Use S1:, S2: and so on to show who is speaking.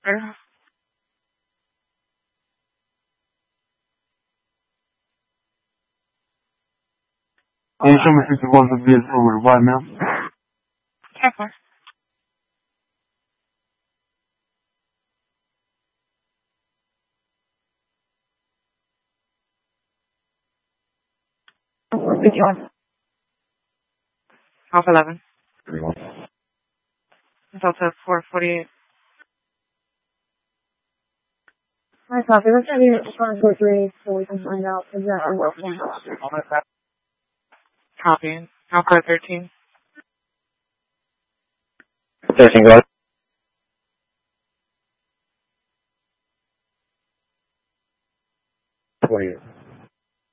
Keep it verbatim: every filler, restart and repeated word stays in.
S1: Operator.
S2: Can you show me fifty-one to be over by now?
S1: ten four. fifty-one. Half eleven.
S2: thirty-one.
S1: Delta four forty-eight.
S3: Hi, copy. Let's have you respond to three so we can find out exactly what we're doing.
S1: Copy. Alpha thirteen.
S2: thirteen, go ahead.